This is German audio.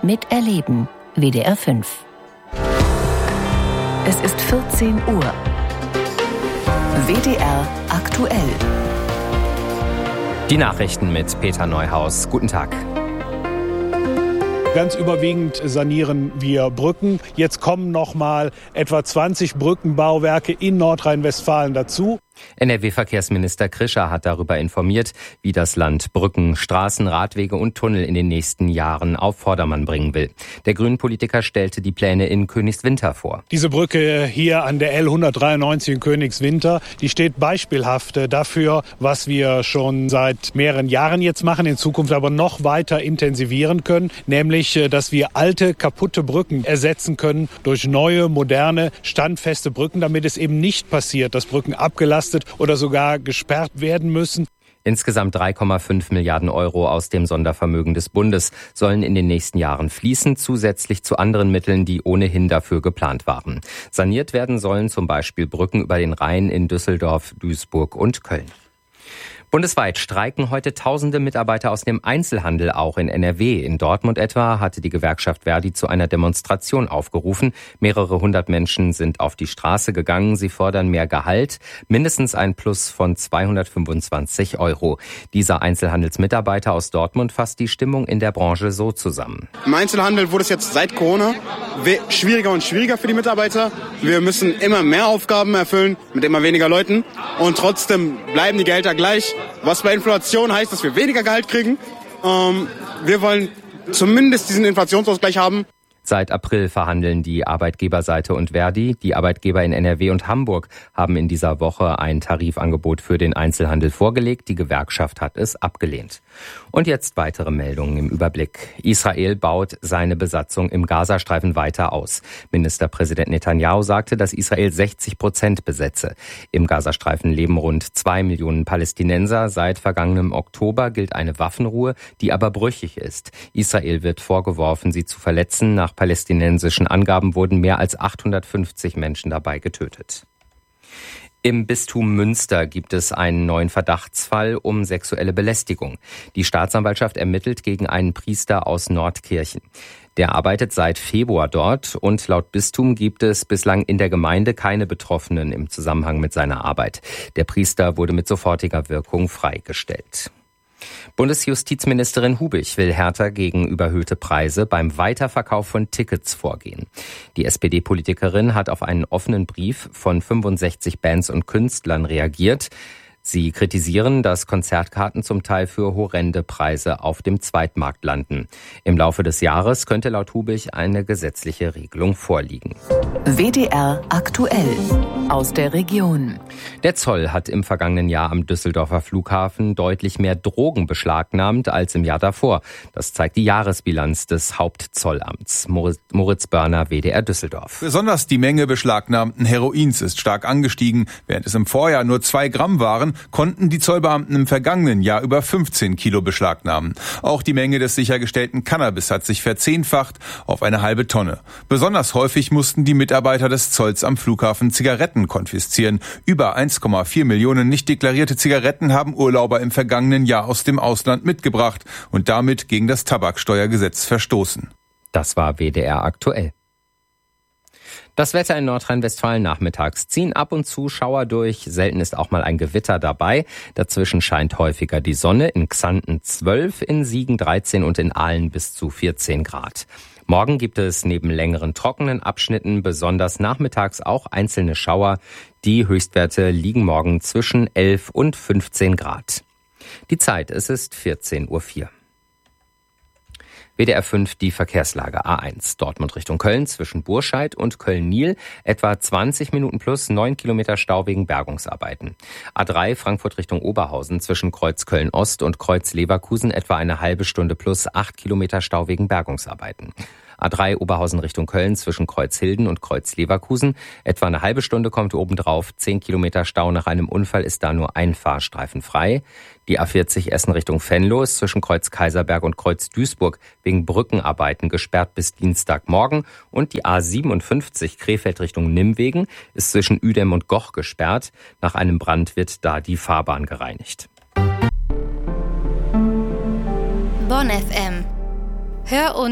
Miterleben. WDR 5. Es ist 14 Uhr. WDR aktuell. Die Nachrichten mit Peter Neuhaus. Guten Tag. Ganz überwiegend sanieren wir Brücken. Jetzt kommen noch mal etwa 20 Brückenbauwerke in Nordrhein-Westfalen dazu. NRW-Verkehrsminister Krischer hat darüber informiert, wie das Land Brücken, Straßen, Radwege und Tunnel in den nächsten Jahren auf Vordermann bringen will. Der Grünen-Politiker stellte die Pläne in Königswinter vor. Diese Brücke hier an der L193 in Königswinter, die steht beispielhaft dafür, was wir schon seit mehreren Jahren jetzt machen, in Zukunft aber noch weiter intensivieren können, nämlich, dass wir alte, kaputte Brücken ersetzen können durch neue, moderne, standfeste Brücken, damit es eben nicht passiert, dass Brücken abgelastet oder sogar gesperrt werden müssen. Insgesamt 3,5 Milliarden Euro aus dem Sondervermögen des Bundes sollen in den nächsten Jahren fließen, zusätzlich zu anderen Mitteln, die ohnehin dafür geplant waren. Saniert werden sollen zum Beispiel Brücken über den Rhein in Düsseldorf, Duisburg und Köln. Bundesweit streiken heute tausende Mitarbeiter aus dem Einzelhandel, auch in NRW. In Dortmund etwa hatte die Gewerkschaft Verdi zu einer Demonstration aufgerufen. Mehrere hundert Menschen sind auf die Straße gegangen. Sie fordern mehr Gehalt, mindestens ein Plus von 225 Euro. Dieser Einzelhandelsmitarbeiter aus Dortmund fasst die Stimmung in der Branche so zusammen. Im Einzelhandel wurde es jetzt seit Corona schwieriger und schwieriger für die Mitarbeiter. Wir müssen immer mehr Aufgaben erfüllen mit immer weniger Leuten und trotzdem bleiben die Gehälter gleich. Was bei Inflation heißt, dass wir weniger Gehalt kriegen. Wir wollen zumindest diesen Inflationsausgleich haben. Seit April verhandeln die Arbeitgeberseite und Verdi. Die Arbeitgeber in NRW und Hamburg haben in dieser Woche ein Tarifangebot für den Einzelhandel vorgelegt. Die Gewerkschaft hat es abgelehnt. Und jetzt weitere Meldungen im Überblick. Israel baut seine Besatzung im Gazastreifen weiter aus. Ministerpräsident Netanyahu sagte, dass Israel 60% besetze. Im Gazastreifen leben rund 2 Millionen Palästinenser. Seit vergangenem Oktober gilt eine Waffenruhe, die aber brüchig ist. Israel wird vorgeworfen, sie zu verletzen. Nach palästinensischen Angaben wurden mehr als 850 Menschen dabei getötet. Im Bistum Münster gibt es einen neuen Verdachtsfall um sexuelle Belästigung. Die Staatsanwaltschaft ermittelt gegen einen Priester aus Nordkirchen. Der arbeitet seit Februar dort und laut Bistum gibt es bislang in der Gemeinde keine Betroffenen im Zusammenhang mit seiner Arbeit. Der Priester wurde mit sofortiger Wirkung freigestellt. Bundesjustizministerin Hubich will härter gegen überhöhte Preise beim Weiterverkauf von Tickets vorgehen. Die SPD-Politikerin hat auf einen offenen Brief von 65 Bands und Künstlern reagiert. Sie kritisieren, dass Konzertkarten zum Teil für horrende Preise auf dem Zweitmarkt landen. Im Laufe des Jahres könnte laut Hubich eine gesetzliche Regelung vorliegen. WDR aktuell aus der Region. Der Zoll hat im vergangenen Jahr am Düsseldorfer Flughafen deutlich mehr Drogen beschlagnahmt als im Jahr davor. Das zeigt die Jahresbilanz des Hauptzollamts. Moritz Börner, WDR Düsseldorf. Besonders die Menge beschlagnahmten Heroins ist stark angestiegen. Während es im Vorjahr nur 2 Gramm waren, konnten die Zollbeamten im vergangenen Jahr über 15 Kilo beschlagnahmen. Auch die Menge des sichergestellten Cannabis hat sich verzehnfacht auf eine halbe Tonne. Besonders häufig mussten die Mitarbeiter des Zolls am Flughafen Zigaretten konfiszieren. Über 1,4 Millionen nicht deklarierte Zigaretten haben Urlauber im vergangenen Jahr aus dem Ausland mitgebracht und damit gegen das Tabaksteuergesetz verstoßen. Das war WDR aktuell. Das Wetter in Nordrhein-Westfalen nachmittags ziehen ab und zu Schauer durch. Selten ist auch mal ein Gewitter dabei. Dazwischen scheint häufiger die Sonne. In Xanten 12, in Siegen 13 und in Aalen bis zu 14 Grad. Morgen gibt es neben längeren trockenen Abschnitten besonders nachmittags auch einzelne Schauer. Die Höchstwerte liegen morgen zwischen 11 und 15 Grad. Die Zeit, es ist 14:04 Uhr. WDR 5 die Verkehrslage. A1 Dortmund Richtung Köln zwischen Burscheid und Köln-Niel etwa 20 Minuten plus 9 Kilometer Stau wegen Bergungsarbeiten. A3 Frankfurt Richtung Oberhausen zwischen Kreuz Köln-Ost und Kreuz Leverkusen etwa eine halbe Stunde plus 8 Kilometer Stau wegen Bergungsarbeiten. A3 Oberhausen Richtung Köln zwischen Kreuzhilden und Kreuz Leverkusen. Etwa eine halbe Stunde kommt obendrauf. 10 Kilometer Stau nach einem Unfall ist da nur ein Fahrstreifen frei. Die A40 Essen Richtung Venlo ist zwischen Kreuz Kaiserberg und Kreuz Duisburg wegen Brückenarbeiten gesperrt bis Dienstagmorgen. Und die A57 Krefeld Richtung Nimwegen ist zwischen Uedem und Goch gesperrt. Nach einem Brand wird da die Fahrbahn gereinigt. Bonn FM. Hör uns